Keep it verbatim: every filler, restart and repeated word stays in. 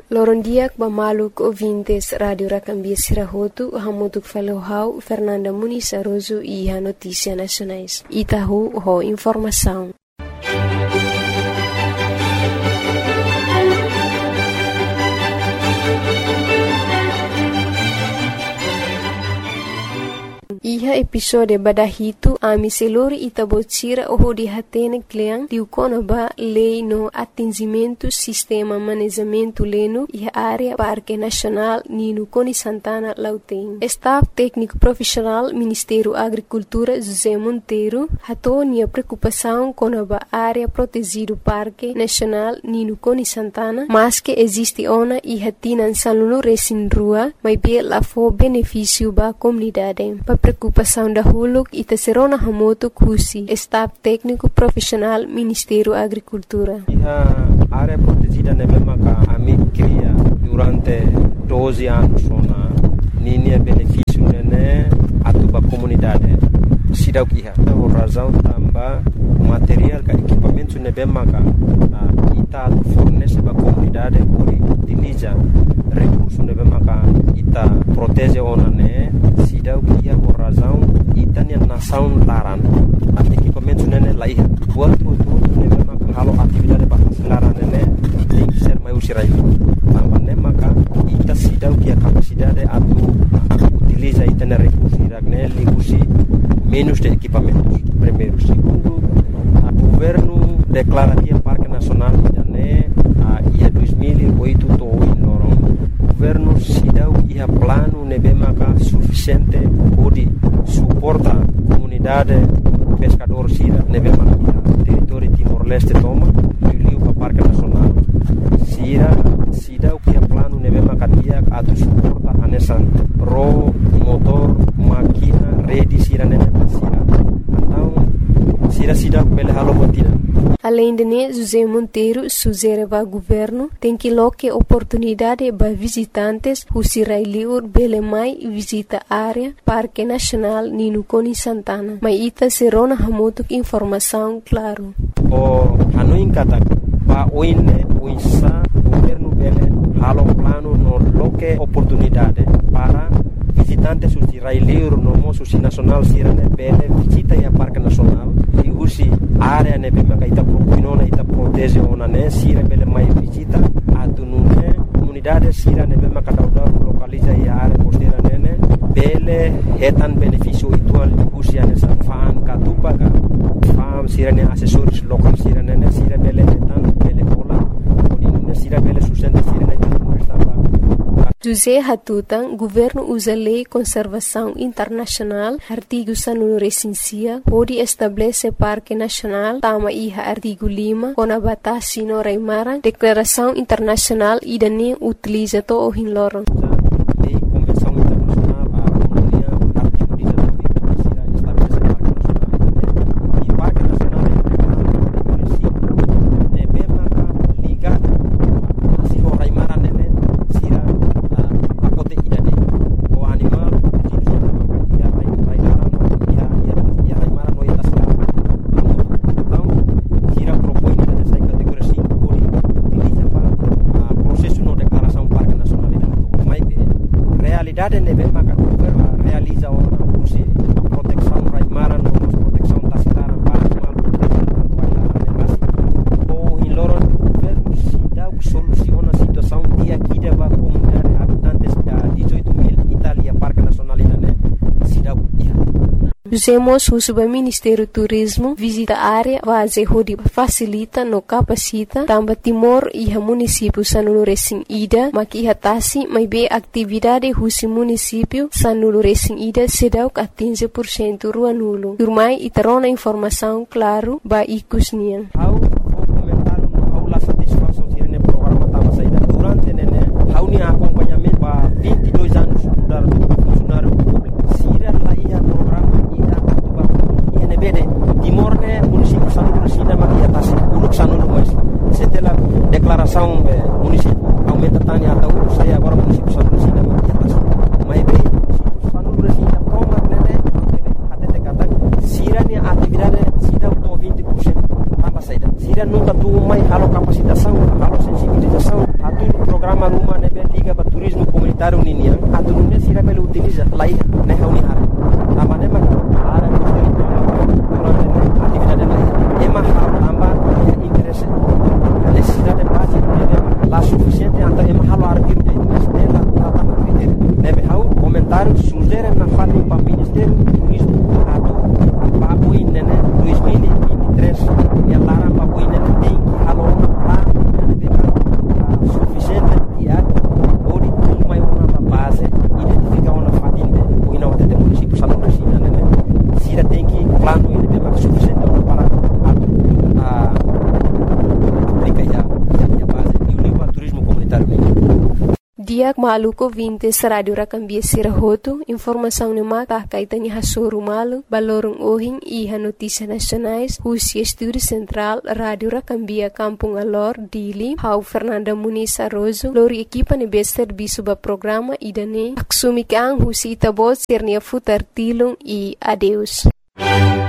Lorondiak Bamaluk ouvintes Rádio Racambia Sirahotu, Hamutuk Falohau, Fernanda Muniz Aroso e a Notícia Nacionais. Itahu, ho informação. Iha episode badahito ami selori itabotira oho di hatene kleang diukona ba lei no atingimento sistema manejamento leno iha área Parque Nacional Nino Coni Santana Lauteng. Staff técnico profissional Ministério Agricultura José Monteiro hatou nia preocupação com a área protegido Parque Nacional Nino Coni Santana, mas que existe ona iha tinan salunu resin rua, mas bem lá for benefício ba comunidade. Preocupação da Huluk e Tesserona Hamoto Kusi, Staff Técnico Profissional Ministério Agricultura. A área protegida na mesma que a mim cria durante doze anos na linha benefício né a tua comunidade. Sidau kiha, por razão também material que equipamento na mesma que ita fornece para a comunidade por utiliza recursos na mesma que ita protege ona né. Sidau kiha por razão ita nia nação laran equipamento nene lá ia buat tudo nene maka halo atividade para laran nene tem que ser mais usirai também nene maka ita sidau kiha capacidade atu utiliza ita na recursos iragne ligusi menos de equipamentos. Primeiro, segundo, o governo declara que o Parque Nacional né a dois mil e oito to em Lorong. O governo sidau ia plano nebemaka suficiente pode suportar a comunidade pescador sira nebemaka território Timor-Leste toma e para o Parque Nacional. Sira sidau que ia plano nebemaka dia atu suporta anessa ro motor máquina rede sira nebemaka sira. Então sira sidau pele halo batida. Além de né, José Monteiro sugere ao governo tem que loque oportunidade para visitantes who sirai liur bele mai visita área Parque Nacional Nino Coni Santana. Mas ita serona hamotuk informação claro. O anu inkata pa oine oinsa governo bele halo plano no loque oportunidade para visitantes who sirai liur no mo susi nacional sirane bele visita ya Parque Nacional e usi área ne bema kaita propinona ita protege ona ne sira bele mai visita atunune comunidade sira ne bema kadauda localiza ya área costeira nene bele hetan benefício itual usi ane sa fan katupa ka fam sira ne assessores local sira nene sira bele hetan bele pola odine sira bele sustenta sira ne José Hatutan, governo usa lei conservação internacional, artigo sanunu recensia, pode estabelecer Parque Nacional, tama iha artigo lima, com a batasi no Reimaran, declaração internacional e dane utiliza to o hinloron. realiza uma proteção raimara, proteção tasitaran para animal, proteção para ou em Loron governo cidade soluciona a situação de aqui da comunidade habitantes da dezoito mil Itália Parque Nacional né cidade. Usemos o Subministério Turismo visita a área base onde facilita no capacita também Timor e o município sanulu resin ida maki hatasi mai be atividade husi município sanulu resin ida sedau quinze por cento rua nulo. Turmai itarona informação claro ba ikusnian. Au comentar no aula satisfação sirene programa tava saída durante nene au ni acompanhamento ba vinte e dois anos mudar funcionário público. Sira lá ia programa bede Timor ne município sanulu sida maki atas uluk sanulu mas setelah declaração eh, município aumenta tani atau saya agora município sanulu sida maki atas mai be município sanulu sida proma nene até kata sira ni atividade sida to vinte por cento tambah saida sira nunca tu mai halo kapasitação halo sensibilização atu programa rumah Dia maluco vintes Radio Rakambia Sirahoto, informação no mata kaitanya hasuru malu, balorong ohing iha notícias nacionais, Rússia Estúdio Central, Radio Rakambia Kampung Alor, Dili, Hau Fernanda Muniz Arrozo, lori equipa ne bester bisuba programa idane, aksumik ang husi itabot sernia futar tilong e adeus.